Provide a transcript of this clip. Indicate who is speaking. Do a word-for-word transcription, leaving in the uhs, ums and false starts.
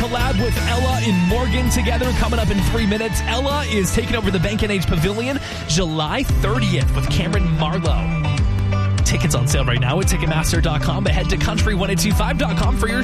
Speaker 1: collab with Ella and Morgan together coming up in three minutes. Ella is taking over the Bank and Age Pavilion July thirtieth with Cameron Marlowe. Tickets on sale right now at Ticketmaster dot com, but head to country ten twenty-five dot com for your